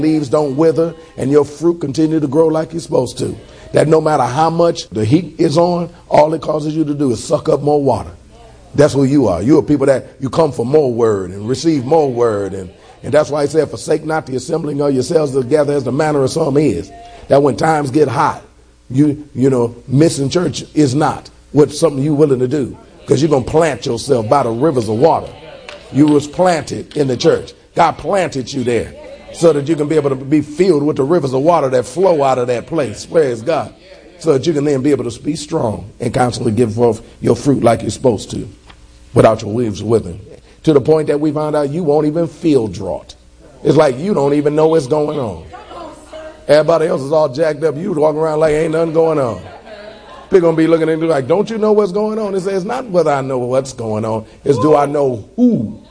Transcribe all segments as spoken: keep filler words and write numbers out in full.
leaves don't wither, and your fruit continue to grow like you're supposed to. That no matter how much the heat is on, all it causes you to do is suck up more water. That's who you are. You are people that you come for more word and receive more word. And, and that's why he said, forsake not the assembling of yourselves together as the manner of some is. That when times get hot, you, you know, missing church is not what something you're willing to do. Because you're going to plant yourself by the rivers of water. You was planted in the church. God planted you there so that you can be able to be filled with the rivers of water that flow out of that place. Praise God. So that you can then be able to be strong and constantly give forth your fruit like you're supposed to without your leaves withering. To the point that we found out you won't even feel drought. It's like you don't even know what's going on. Everybody else is all jacked up. You walking around like ain't nothing going on. They're going to be looking at you like, don't you know what's going on? It says, it's not whether I know what's going on. It's do I know who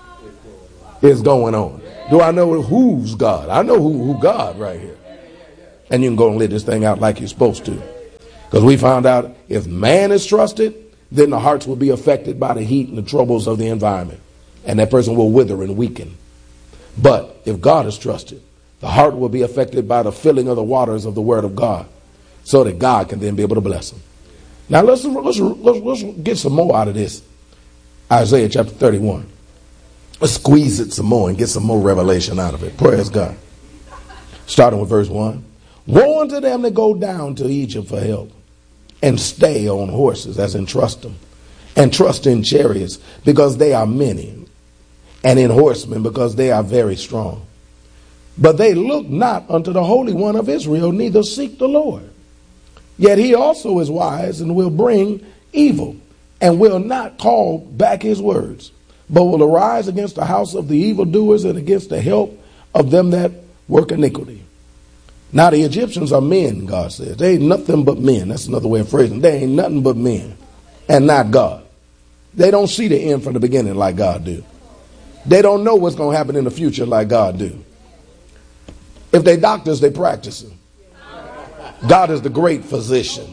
is going on? Do I know who's God? I know who, who God right here. And you can go and live this thing out like you're supposed to. Because we found out if man is trusted, then the hearts will be affected by the heat and the troubles of the environment. And that person will wither and weaken. But if God is trusted, the heart will be affected by the filling of the waters of the word of God. So that God can then be able to bless them. Now let's, let's, let's, let's get some more out of this. Isaiah chapter thirty-one. Let's squeeze it some more and get some more revelation out of it. Praise God. Starting with verse one. Woe unto them that go down to Egypt for help and stay on horses, as in trust them, and trust in chariots because they are many, and in horsemen because they are very strong. But they look not unto the Holy One of Israel, neither seek the Lord. Yet he also is wise and will bring evil and will not call back his words, but will arise against the house of the evildoers and against the help of them that work iniquity. Now the Egyptians are men, God says. They ain't nothing but men. That's another way of phrasing. They ain't nothing but men and not God. They don't see the end from the beginning like God do. They don't know what's going to happen in the future like God do. If they doctors, they practicing. God is the great physician.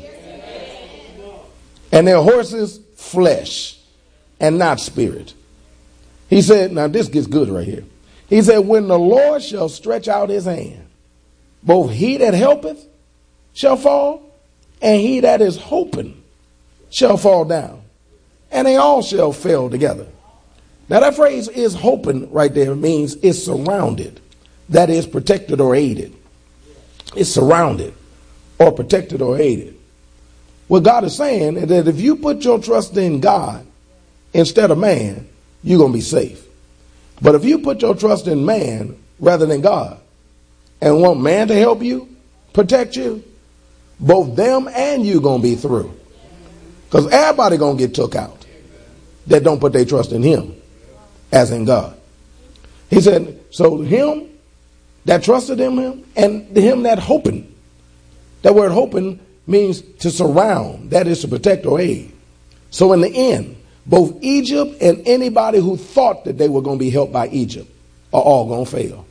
And their horses, flesh and not spirit. He said, now this gets good right here. He said, when the Lord shall stretch out his hand, both he that helpeth shall fall, and he that is hoping shall fall down, and they all shall fail together. Now that phrase is hoping right there means it's surrounded. That is protected or aided. It's surrounded or protected or aided. What God is saying is that if you put your trust in God instead of man, you're going to be safe. But if you put your trust in man rather than God and want man to help you, protect you, both them and you going to be through. Because everybody going to get took out that don't put their trust in him as in God. He said, so him that trusted in him and him that hoping. That word hoping means to surround. That is to protect or aid. So in the end, both Egypt and anybody who thought that they were going to be helped by Egypt are all going to fail.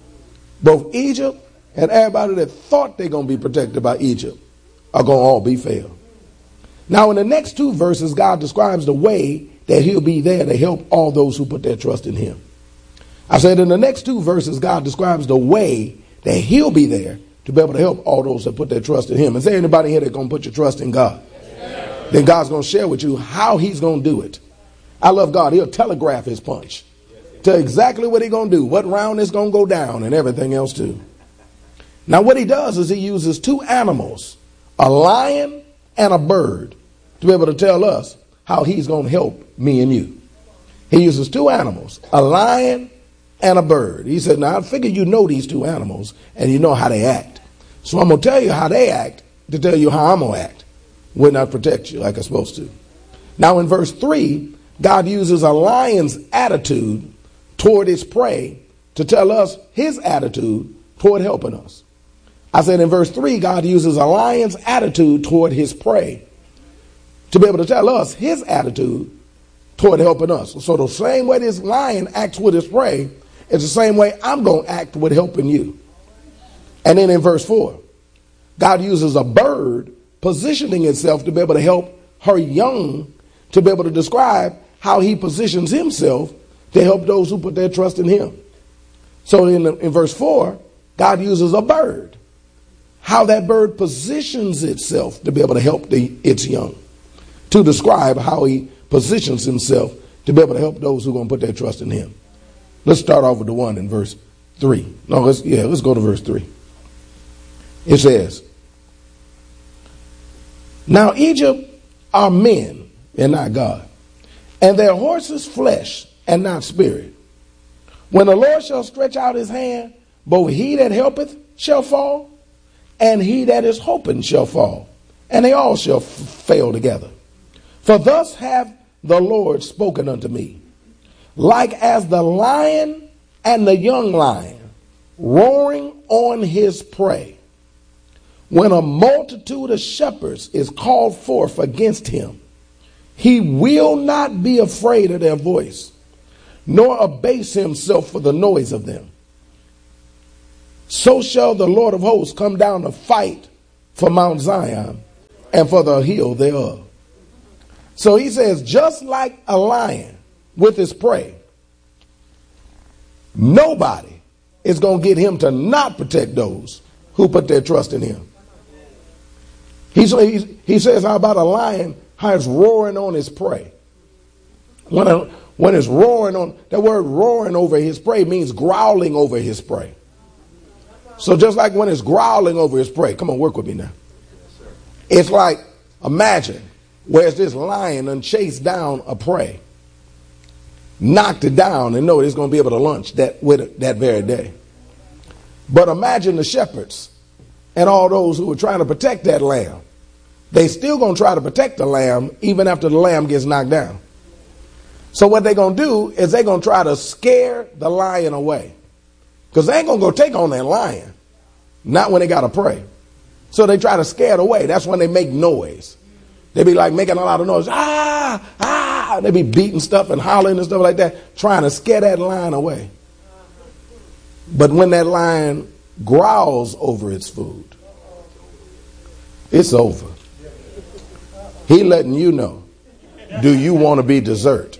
Both Egypt and everybody that thought they're going to be protected by Egypt are going to all be failed. Now in the next two verses, God describes the way that he'll be there to help all those who put their trust in him. I said in the next two verses, God describes the way that he'll be there to be able to help all those that put their trust in him. Is there anybody here that's going to put your trust in God? Yes. Then God's going to share with you how he's going to do it. I love God. He'll telegraph his punch. Tell exactly what he's going to do, what round is going to go down and everything else too. Now what he does is he uses two animals, a lion and a bird, to be able to tell us how he's going to help me and you. He uses two animals, a lion and a bird. He said, now I figure you know these two animals and you know how they act. So I'm going to tell you how they act to tell you how I'm going to act when I protect you like I'm supposed to. Now in verse three, God uses a lion's attitude toward its prey to tell us his attitude toward helping us. I said in verse three, God uses a lion's attitude toward his prey to be able to tell us his attitude toward helping us. So the same way this lion acts with his prey is the same way I'm going to act with helping you. And then in verse four, God uses a bird positioning itself to be able to help her young, to be able to describe how he positions himself to help those who put their trust in him. So in, in verse four, God uses a bird, how that bird positions itself to be able to help the, its young, to describe how he positions himself to be able to help those who are going to put their trust in him. Let's start off with the one in verse three. No, let's, yeah, let's go to verse three. It says, now Egypt are men and not God, and their horses flesh and not spirit. When the Lord shall stretch out his hand, both he that helpeth shall fall, and he that is hoping shall fall, and they all shall f- fail together. For thus hath the Lord spoken unto me, like as the lion and the young lion roaring on his prey, when a multitude of shepherds is called forth against him, he will not be afraid of their voice, nor abase himself for the noise of them. So shall the Lord of hosts come down to fight for Mount Zion and for the hill thereof. So he says, just like a lion with his prey, nobody is going to get him to not protect those who put their trust in him. He's, he's, he says, how about a lion, how it's roaring on his prey. When, a, when it's roaring on, that word roaring over his prey means growling over his prey. So just like when it's growling over his prey, come on, work with me now. It's like, imagine, where's this lion and chased down a prey, knocked it down and know it's going to be able to lunch that with it that very day. But imagine the shepherds and all those who are trying to protect that lamb. They still going to try to protect the lamb even after the lamb gets knocked down. So what they're going to do is they're going to try to scare the lion away. Because they ain't going to go take on that lion. Not when they got to pray. So they try to scare it away. That's when they make noise. They be like making a lot of noise. Ah, ah. They be beating stuff and hollering and stuff like that, trying to scare that lion away. But when that lion growls over its food, it's over. He letting you know, do you want to be dessert?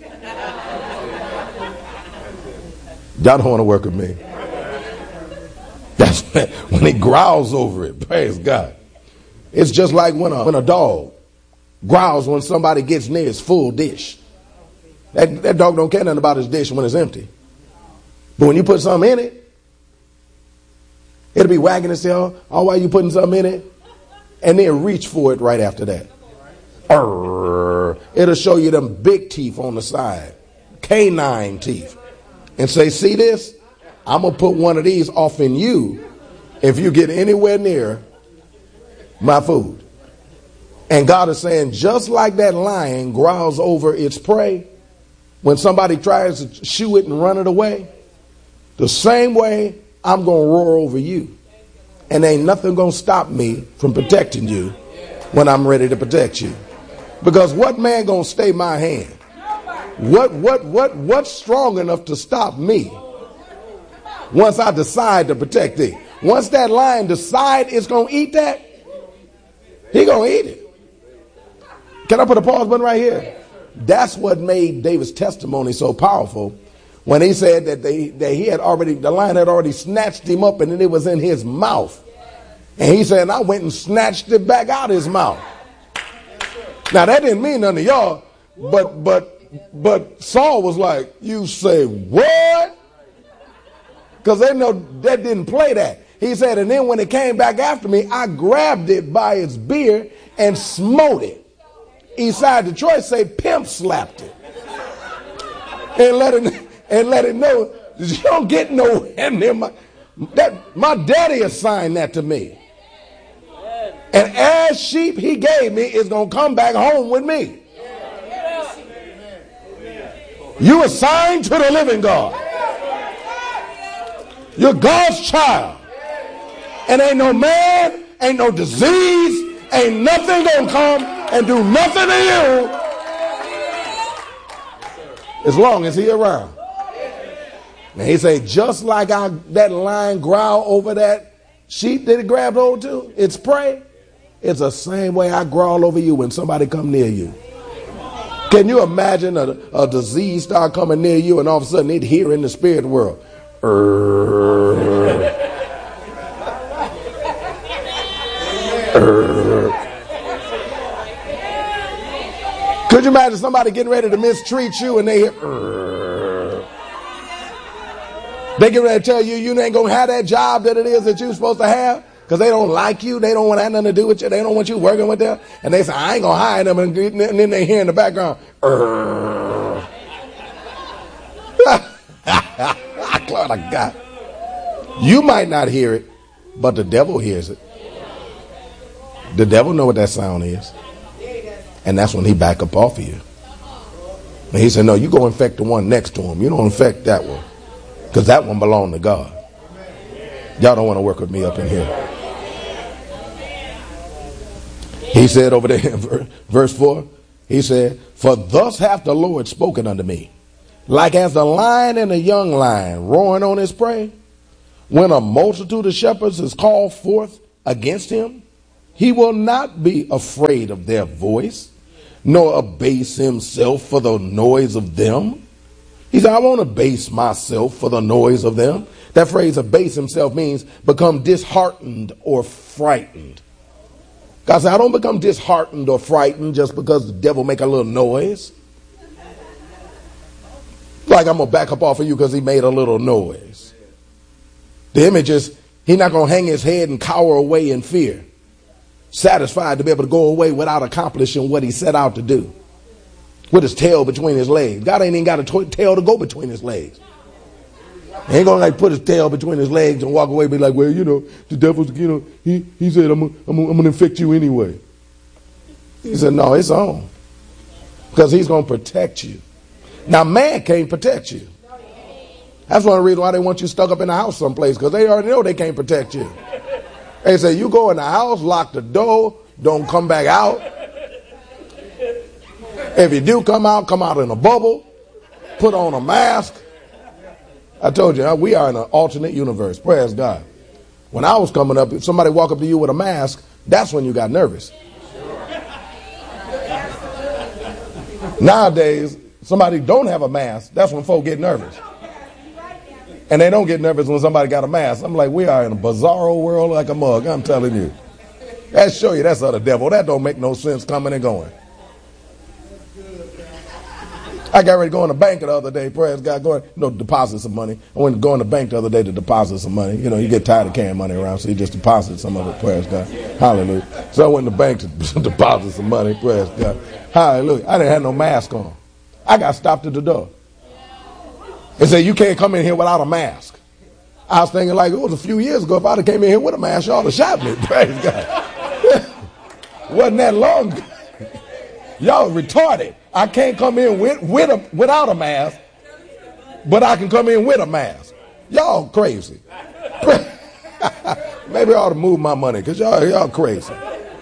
Y'all don't want to work with me. That's when he growls over it. Praise God. It's just like when a, when a dog growls when somebody gets near his full dish. That, that dog don't care nothing about his dish when it's empty. But when you put something in it, it'll be wagging its tail all while you putting something in it, and then reach for it right after that. Arr, it'll show you them big teeth on the side, canine teeth, and say, see this? I'm going to put one of these off in you if you get anywhere near my food. And God is saying, just like that lion growls over its prey when somebody tries to shoo it and run it away, the same way I'm going to roar over you. And ain't nothing going to stop me from protecting you when I'm ready to protect you. Because what man going to stay my hand? What, what, what, what's strong enough to stop me once I decide to protect thee? Once that lion decide it's going to eat that, he going to eat it. Can I put a pause button right here? That's what made David's testimony so powerful when he said that, they, that he had already, the lion had already snatched him up and it was in his mouth. And he said, I went and snatched it back out of his mouth. Now that didn't mean nothing to y'all, but, but, but Saul was like, you say what? Because they know that didn't play that. He said, and then when it came back after me, I grabbed it by its beard and smote it. Eastside Detroit say pimp slapped it. And let it, and let it know, you don't get nowhere near my, that, my daddy assigned that to me. And as sheep he gave me is going to come back home with me. You assigned to the living God. You're God's child. And ain't no man, ain't no disease, ain't nothing going to come and do nothing to you as long as he around. And he say, just like I, that lion growl over that sheep that it grabbed hold to, it's prey. It's the same way I growl over you when somebody come near you. Can you imagine a, a disease start coming near you and all of a sudden it hear in the spirit world? Could you imagine somebody getting ready to mistreat you and they hear, Urgh. They get ready to tell you you ain't going to have that job that it is that you're supposed to have because they don't like you. They don't want to have nothing to do with you. They don't want you working with them. And they say, I ain't going to hire them. And then they hear in the background, Urgh. Glory to God. You might not hear it, but the devil hears it. The devil know what that sound is. And that's when he back up off of you. And he said, no, you go infect the one next to him. You don't infect that one. Because that one belonged to God. Y'all don't want to work with me up in here. He said over there in verse four, he said, for thus hath the Lord spoken unto me, like as the lion and a young lion roaring on his prey, when a multitude of shepherds is called forth against him, he will not be afraid of their voice, nor abase himself for the noise of them. He said, I won't abase myself for the noise of them. That phrase abase himself means become disheartened or frightened. God said, I don't become disheartened or frightened just because the devil make a little noise. Like I'm going to back up off of you because he made a little noise. The image is, he's not going to hang his head and cower away in fear, satisfied to be able to go away without accomplishing what he set out to do, with his tail between his legs. God ain't even got a to- tail to go between his legs. He ain't gonna like put his tail between his legs and walk away and be like, well, you know, the devil's, you know, he, he said, I'm gonna, I'm gonna, I'm gonna infect you anyway. He said, no, it's on. Because he's gonna protect you. Now, man can't protect you. That's one of the reasons why they want you stuck up in the house someplace, because they already know they can't protect you. They say, you go in the house, lock the door, don't come back out. If you do come out, come out in a bubble, put on a mask. I told you, we are in an alternate universe. Praise God. When I was coming up, if somebody walk up to you with a mask, that's when you got nervous. Nowadays, somebody don't have a mask, that's when folk get nervous. And they don't get nervous when somebody got a mask. I'm like, we are in a bizarro world like a mug, I'm telling you. That show you that's of the devil. That don't make no sense coming and going. I got ready to go in the bank the other day. Praise God, going, you know, deposit some money. I went to go in the bank the other day to deposit some money. You know, you get tired of carrying money around, so you just deposit some of it. Praise God. Hallelujah. So I went in the bank to deposit some money. Praise God. Hallelujah. I didn't have no mask on. I got stopped at the door. They said, you can't come in here without a mask. I was thinking like, it was a few years ago. If I'd have came in here with a mask, y'all would have shot me. Praise God. Wasn't that long ago. Y'all retarded. I can't come in with, with a, without a mask, but I can come in with a mask. Y'all crazy. Maybe I ought to move my money because y'all, y'all crazy.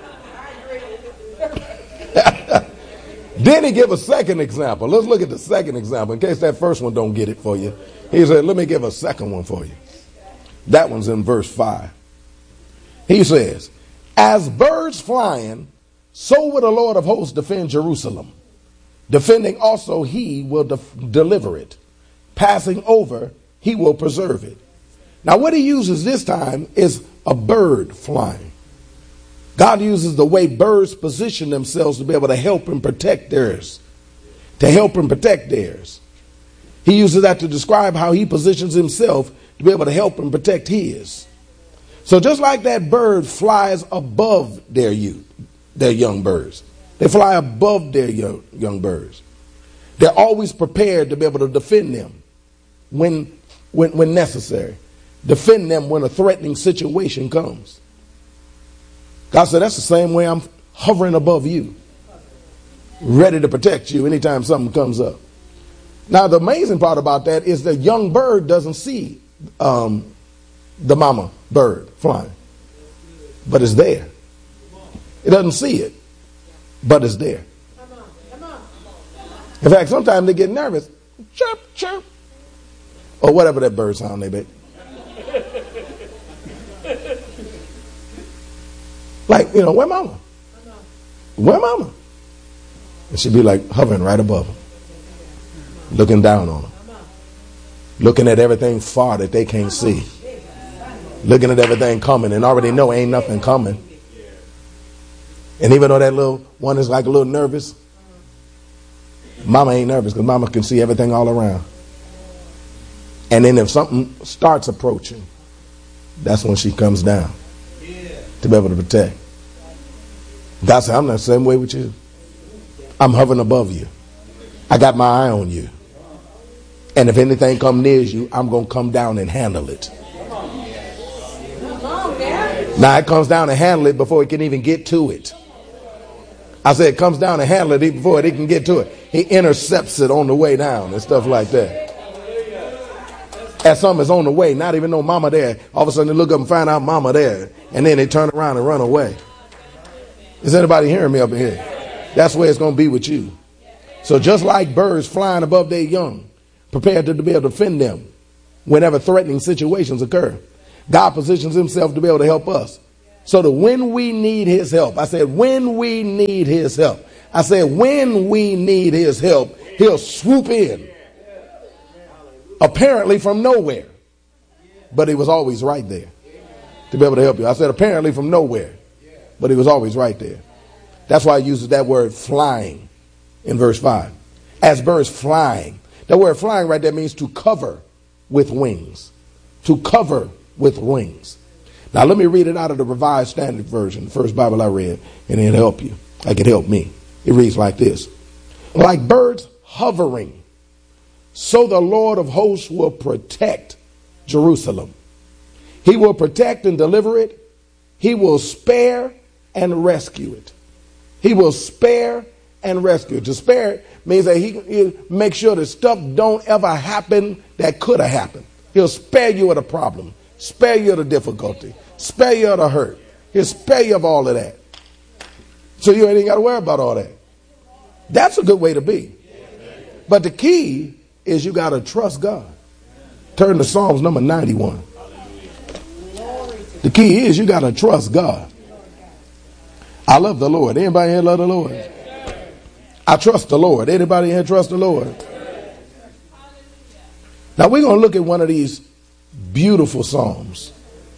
Then he give a second example. Let's look at the second example in case that first one don't get it for you. He said, let me give a second one for you. That one's in verse five. He says, as birds flying, so will the Lord of hosts defend Jerusalem. Defending also, he will de- deliver it. Passing over, he will preserve it. Now, what he uses this time is a bird flying. God uses the way birds position themselves to be able to help and protect theirs. To help and protect theirs. He uses that to describe how he positions himself to be able to help and protect his. So just like that bird flies above their youth, their young birds. They fly above their young, young birds. They're always prepared to be able to defend them when, when, when necessary. Defend them when a threatening situation comes. God said, that's the same way I'm hovering above you, ready to protect you anytime something comes up. Now, the amazing part about that is the young bird doesn't see um, the mama bird flying, but it's there. It doesn't see it, but it's there. In fact, sometimes they get nervous. Chirp, chirp. Or whatever that bird sound they make. Like, you know, where mama? Where mama? And she'd be like hovering right above them. Looking down on them. Looking at everything far that they can't see. Looking at everything coming and already know ain't nothing coming. And even though that little one is like a little nervous, mama ain't nervous because mama can see everything all around. And then if something starts approaching, that's when she comes down to be able to protect. God said, I'm not the same way with you. I'm hovering above you. I got my eye on you. And if anything come near you, I'm going to come down and handle it. Now it comes down and handle it before it can even get to it. I said it comes down and handle it before it can get to it. He intercepts it on the way down and stuff like that. As something is on the way, not even know mama there. All of a sudden they look up and find out mama there. And then they turn around and run away. Is anybody hearing me up in here? That's where it's going to be with you. So just like birds flying above their young, prepared to be able to defend them whenever threatening situations occur, God positions himself to be able to help us. So that when we need his help, I said, when we need his help, I said, when we need his help, he'll swoop in. Apparently from nowhere. But he was always right there to be able to help you. I said, apparently from nowhere. But he was always right there. That's why I uses that word flying in verse five. As birds flying. That word flying right there means to cover with wings. To cover with wings. Now let me read it out of the Revised Standard Version, the first Bible I read, and it'll help you. Like it helped me. It reads like this. Like birds hovering, so the Lord of hosts will protect Jerusalem. He will protect and deliver it. He will spare and rescue it. He will spare and rescue it. To spare means that he, he'll make sure that stuff don't ever happen that could have happened. He'll spare you of the problem, spare you of the difficulty, spare you of the hurt. He'll spare you of all of that. So you ain't got to worry about all that. That's a good way to be. But the key is you got to trust God. Turn to Psalms number ninety-one. The key is you got to trust God. I love the Lord. Anybody here love the Lord? I trust the Lord. Anybody here trust the Lord? Now we're going to look at one of these beautiful Psalms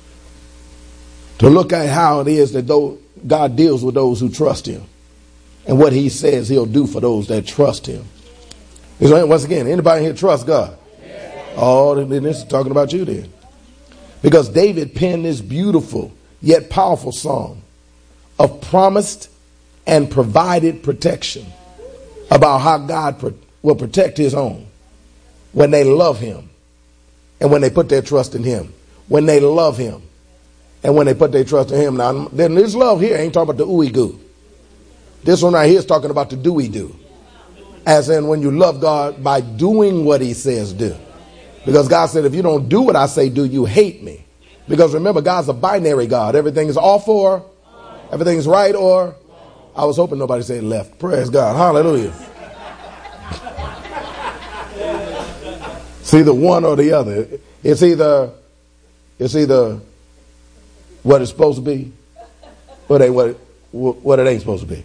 to look at how it is that though God deals with those who trust him and what he says he'll do for those that trust him. Once again, anybody here trust God? Oh, then this is talking about you then. Because David penned this beautiful yet powerful song of promised and provided protection about how God pro- will protect his own when they love him and when they put their trust in him. When they love him and when they put their trust in him. Now, then this love here ain't talking about the ooey goo. This one right here is talking about the do-we do. As in when you love God by doing what he says do. Because God said, if you don't do what I say do, you hate me. Because remember, God's a binary God. Everything is all for, everything is right or, I was hoping nobody said left. Praise God. Hallelujah. It's either one or the other. It's either, it's either what it's supposed to be, or it ain't what, it, what it ain't supposed to be.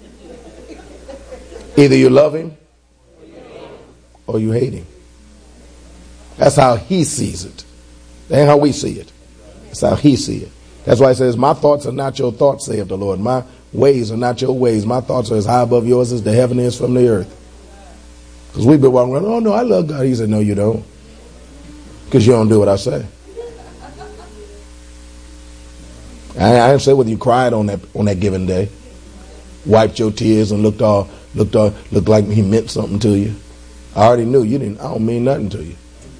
Either you love him or you hate him. That's how he sees it. That ain't how we see it. That's how he sees it. That's why he says, my thoughts are not your thoughts, saith the Lord. My ways are not your ways. My thoughts are as high above yours as the heaven is from the earth. Because we've been walking around, oh no, I love God. He said, no, you don't. Because you don't do what I say. I, I didn't say whether you cried on that on that given day, wiped your tears and looked all looked all looked like he meant something to you. I already knew you didn't. I don't mean nothing to you.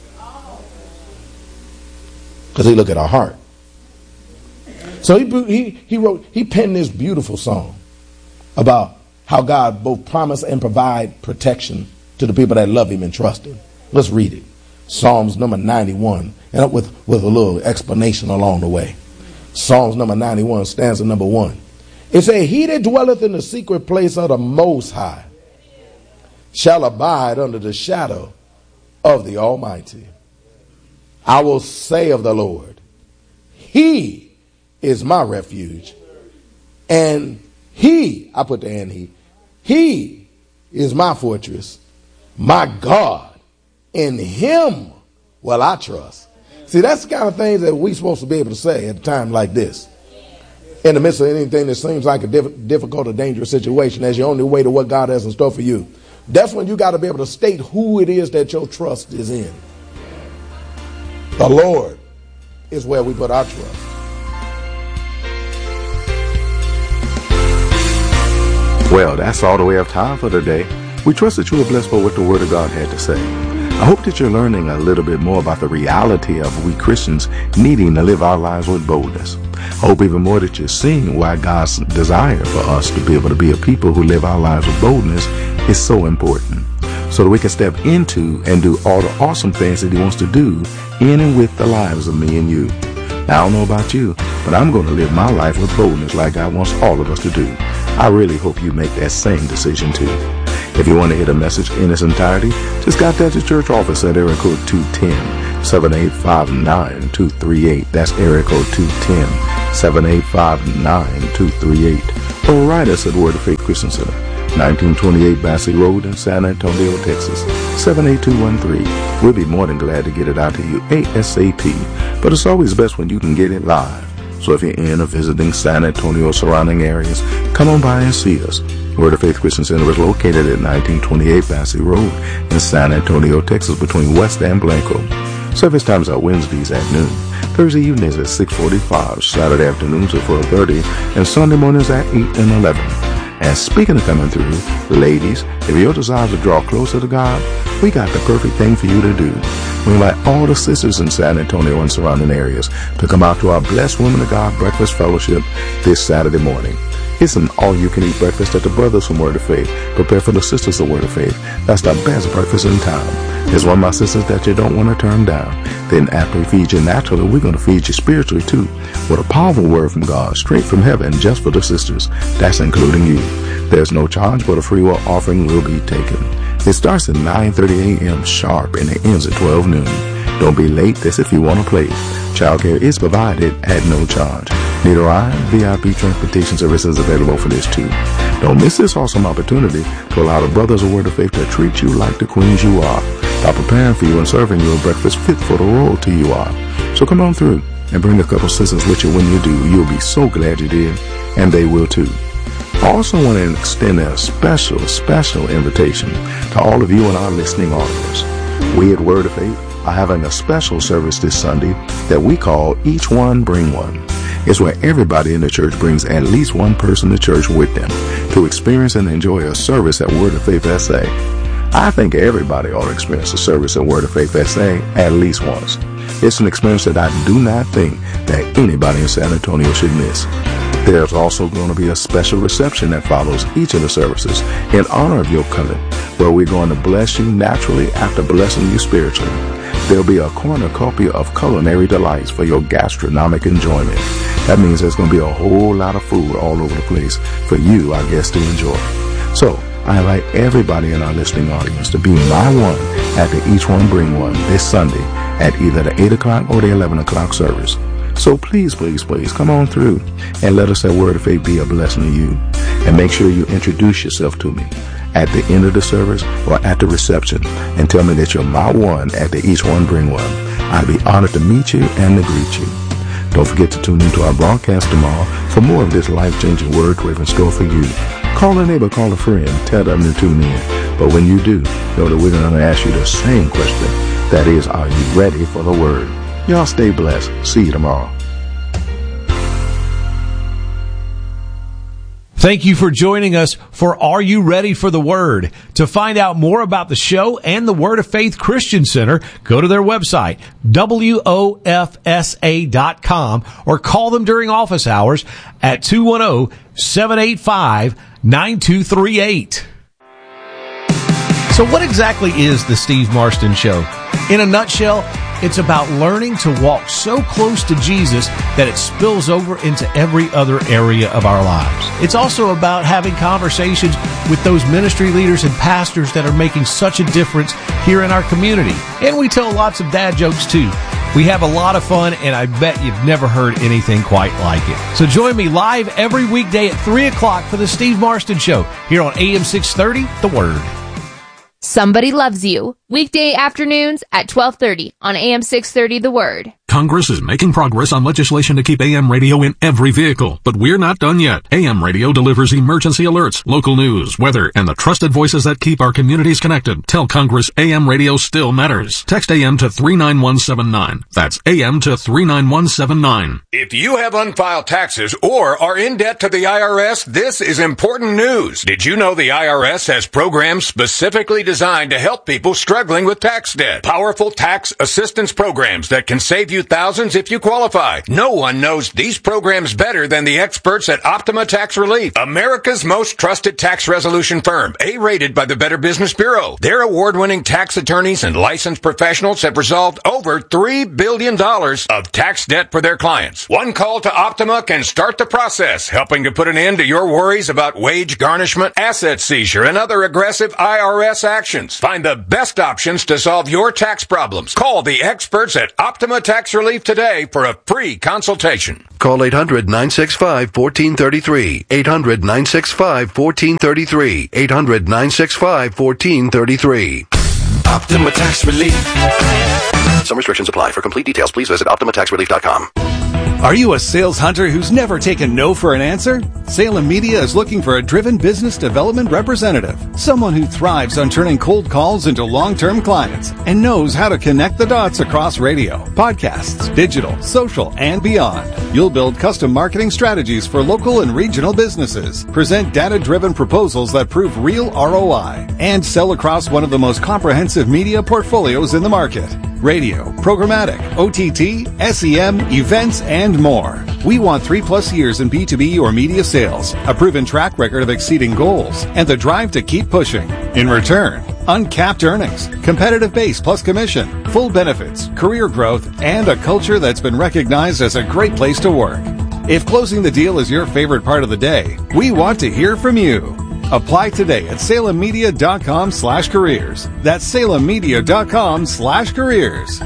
Because he look at our heart. So he, he he wrote, he penned this beautiful song about how God both promise and provide protection to the people that love him and trust him. Let's read it. Psalms number ninety-one, and with, with a little explanation along the way. Psalms number ninety-one, stanza number one. It says, he that dwelleth in the secret place of the Most High shall abide under the shadow of the Almighty. I will say of the Lord, he is my refuge. And he, I put the and he, he is my fortress, my God, in him will I trust. See, that's the kind of things that we're supposed to be able to say at a time like this. in the midst of anything that seems like a diff- difficult or dangerous situation as your only way to what God has in store for you. That's when you got to be able to state who it is that your trust is in. The Lord is where we put our trust. Well, that's all the way of time for today. We trust that you were blessed by what the Word of God had to say. I hope that you're learning a little bit more about the reality of we Christians needing to live our lives with boldness. I hope even more that you're seeing why God's desire for us to be able to be a people who live our lives with boldness is so important, so that we can step into and do all the awesome things that He wants to do in and with the lives of me and you. Now, I don't know about you, but I'm going to live my life with boldness like God wants all of us to do. I really hope you make that same decision too. If you want to hear the message in its entirety, just contact the church office at area code two one zero, seven eight five nine, two three eight. That's area code two one zero, seven eight five nine, two three eight. Or write us at Word of Faith Christian Center, nineteen twenty-eight Bassey Road in San Antonio, Texas, seven eight two one three. We'll be more than glad to get it out to you ASAP. But it's always best when you can get it live. So if you're in or visiting San Antonio surrounding areas, come on by and see us. Word of Faith Christian Center is located at nineteen twenty-eight Bassey Road in San Antonio, Texas, between West and Blanco. Service times are Wednesdays at noon, Thursday evenings at six forty-five, Saturday afternoons at four thirty, and Sunday mornings at eight and eleven. And speaking of coming through, ladies, if your desire to draw closer to God, we got the perfect thing for you to do. We invite all the sisters in San Antonio and surrounding areas to come out to our Blessed Women of God Breakfast Fellowship this Saturday morning. It's an all-you-can-eat breakfast that the brothers from Word of Faith prepare for the sisters of Word of Faith. That's the best breakfast in town. There's one of my sisters that you don't want to turn down. Then after we feed you naturally, we're going to feed you spiritually too, with a powerful word from God, straight from heaven, just for the sisters. That's including you. There's no charge, but a free will offering will be taken. It starts at nine thirty a.m. sharp and it ends at twelve noon. Don't be late. That's if you want to play. Childcare is provided at no charge. Need a ride? V I P transportation services available for this too. Don't miss this awesome opportunity to allow the brothers of Word of Faith to treat you like the queens you are by preparing for you and serving you a breakfast fit for the royalty you are. So come on through and bring a couple sisters with you. When you do, you'll be so glad you did, and they will too. I also want to extend a special, special invitation to all of you in our listening audience. We at Word of Faith are having a special service this Sunday that we call Each One Bring One. It's where everybody in the church brings at least one person to church with them to experience and enjoy a service at Word of Faith S A. I think everybody ought to experience a service at Word of Faith S A at least once. It's an experience that I do not think that anybody in San Antonio should miss. There's also going to be a special reception that follows each of the services in honor of your coming, where we're going to bless you naturally after blessing you spiritually. There'll be a cornucopia of culinary delights for your gastronomic enjoyment. That means there's going to be a whole lot of food all over the place for you, our guests, to enjoy. So I invite everybody in our listening audience to be my one at the Each One Bring One this Sunday at either the eight o'clock or the eleven o'clock service. So please, please, please come on through and let us at Word of Faith be a blessing to you. And make sure you introduce yourself to me at the end of the service or at the reception and tell me that you're my one at the Each One Bring One. I'd be honored to meet you and to greet you. Don't forget to tune into our broadcast tomorrow for more of this life-changing word we have in store for you. Call a neighbor, call a friend, tell them to tune in. But when you do, know that we're going to ask you the same question. That is, are you ready for the word? Y'all stay blessed. See you tomorrow. Thank you for joining us for Are You Ready for the Word? To find out more about the show and the Word of Faith Christian Center, go to their website, W O F S A dot com, or call them during office hours at two one zero, seven eight five, nine two three eight. So what exactly is the Steve Marston Show? In a nutshell, it's about learning to walk so close to Jesus that it spills over into every other area of our lives. It's also about having conversations with those ministry leaders and pastors that are making such a difference here in our community. And we tell lots of dad jokes too. We have a lot of fun, and I bet you've never heard anything quite like it. So join me live every weekday at three o'clock for the Steve Marston Show here on A M six thirty, The Word. Somebody Loves You, weekday afternoons at twelve thirty on A M six thirty The Word. Congress is making progress on legislation to keep A M radio in every vehicle, but we're not done yet. A M radio delivers emergency alerts, local news, weather, and the trusted voices that keep our communities connected. Tell Congress A M radio still matters. Text A M to three nine one seven nine. That's A M to three nine one seven nine. If you have unfiled taxes or are in debt to the I R S, this is important news. Did you know the I R S has programs specifically designed to help people struggling with tax debt? Powerful tax assistance programs that can save you thousands if you qualify. No one knows these programs better than the experts at Optima Tax Relief, America's most trusted tax resolution firm, A-rated by the Better Business Bureau. Their award-winning tax attorneys and licensed professionals have resolved over three billion dollars of tax debt for their clients. One call to Optima can start the process, helping to put an end to your worries about wage garnishment, asset seizure, and other aggressive I R S actions. Find the best options to solve your tax problems. Call the experts at Optima Tax Relief today for a free consultation. Call eight hundred nine six five one four three three. eight hundred nine six five one four three three. eight hundred nine six five one four three three. Optima Tax Relief. Some restrictions apply. For complete details, please visit optima tax relief dot com. Are you a sales hunter who's never taken no for an answer? Salem Media is looking for a driven business development representative, someone who thrives on turning cold calls into long-term clients and knows how to connect the dots across radio, podcasts, digital, social, and beyond. You'll build custom marketing strategies for local and regional businesses, present data-driven proposals that prove real R O I, and sell across one of the most comprehensive media portfolios in the market. Radio, programmatic, O T T, S E M, events, and more. We want three plus years in B two B or media sales, a proven track record of exceeding goals, and the drive to keep pushing. In return, uncapped earnings, competitive base plus commission, full benefits, career growth, and a culture that's been recognized as a great place to work. If closing the deal is your favorite part of the day, we want to hear from you. Apply today at salem media dot com slash careers. That's salem media dot com slash careers.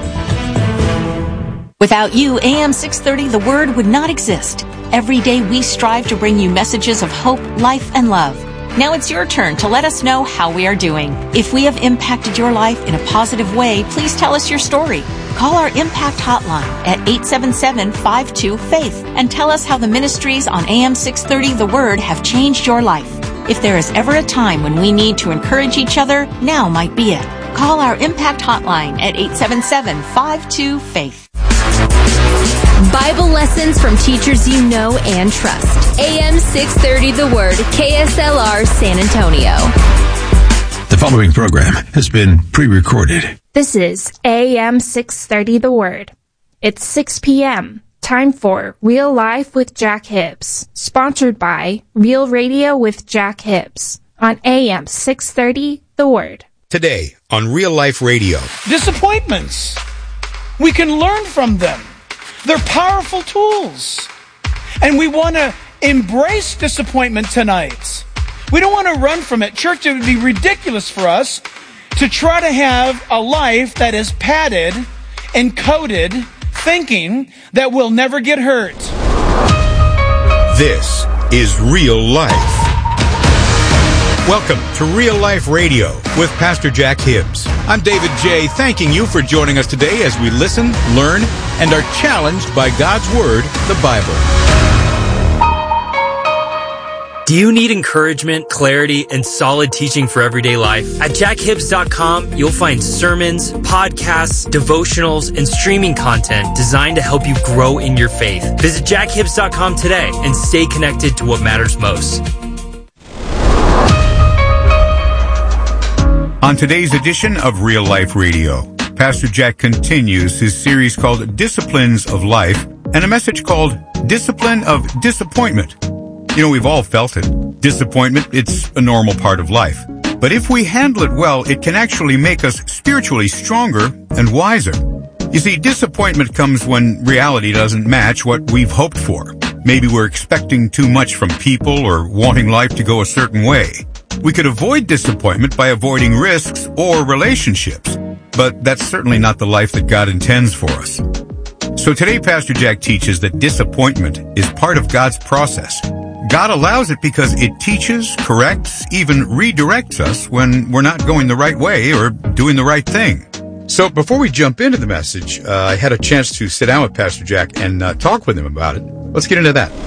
Without you, A M six thirty The Word would not exist. Every day we strive to bring you messages of hope, life, and love. Now it's your turn to let us know how we are doing. If we have impacted your life in a positive way, please tell us your story. Call our Impact Hotline at eight seven seven, five two, FAITH and tell us how the ministries on A M six thirty The Word have changed your life. If there is ever a time when we need to encourage each other, now might be it. Call our Impact Hotline at eight seven seven, five two, FAITH. Bible lessons from teachers you know and trust. A M six thirty The Word, K S L R San Antonio. The following program has been pre-recorded. This is A M six thirty The Word. It's six p.m. Time for Real Life with Jack Hibbs, sponsored by Real Radio with Jack Hibbs on A M six thirty The Word. Today on Real Life Radio. Disappointments. We can learn from them. They're powerful tools. And we want to embrace disappointment tonight. We don't want to run from it. Church, it would be ridiculous for us to try to have a life that is padded and coated, thinking that we'll never get hurt. This is Real Life. Welcome to Real Life Radio with Pastor Jack Hibbs. I'm David J., thanking you for joining us today as we listen, learn, and are challenged by God's Word, the Bible. Do you need encouragement, clarity, and solid teaching for everyday life? At jack hibbs dot com, you'll find sermons, podcasts, devotionals, and streaming content designed to help you grow in your faith. Visit jack hibbs dot com today and stay connected to what matters most. On today's edition of Real Life Radio, Pastor Jack continues his series called Disciplines of Life and a message called Discipline of Disappointment. You know, we've all felt it. Disappointment, it's a normal part of life. But if we handle it well, it can actually make us spiritually stronger and wiser. You see, disappointment comes when reality doesn't match what we've hoped for. Maybe we're expecting too much from people or wanting life to go a certain way. We could avoid disappointment by avoiding risks or relationships, but that's certainly not the life that God intends for us. So today, Pastor Jack teaches that disappointment is part of God's process. God allows it because it teaches, corrects, even redirects us when we're not going the right way or doing the right thing. So before we jump into the message, uh, I had a chance to sit down with Pastor Jack and uh, talk with him about it. Let's get into that.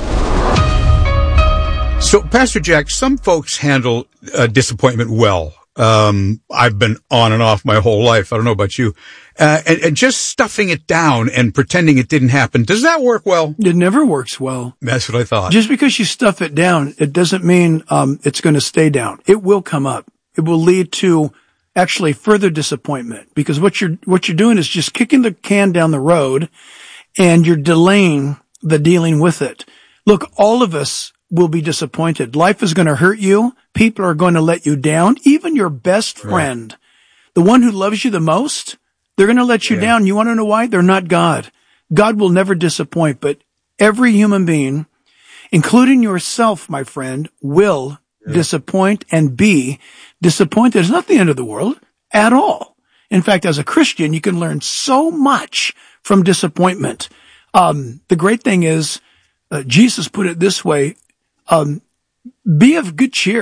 So, Pastor Jack, some folks handle uh, disappointment well. Um, I've been on and off my whole life. I don't know about you. Uh, and, and just stuffing it down and pretending it didn't happen. Does that work well? It never works well. That's what I thought. Just because you stuff it down, it doesn't mean um, it's going to stay down. It will come up. It will lead to actually further disappointment, because what you're what you're doing is just kicking the can down the road, and you're delaying the dealing with it. Look, all of us will be disappointed. Life is going to hurt you. People are going to let you down. Even your best friend, right, the one who loves you the most, they're going to let you yeah. down. You want to know why? They're not God. God will never disappoint, but every human being, including yourself, my friend, will yeah. disappoint and be disappointed. It's not the end of the world at all. In fact, as a Christian, you can learn so much from disappointment. Um, the great thing is, uh, Jesus put it this way, um, be of good cheer.